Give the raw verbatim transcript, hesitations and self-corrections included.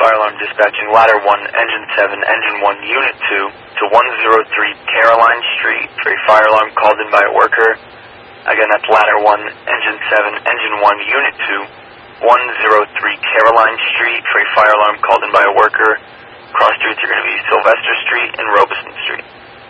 fire alarm dispatching ladder one, engine seven, engine one, unit two to one oh three Caroline Street for a fire alarm called in by a worker. Again, that's ladder one, engine seven, engine one, unit two, one oh three Caroline Street for a fire alarm called in by a worker. Cross streets are going to be Sylvester Street and Robeson Street.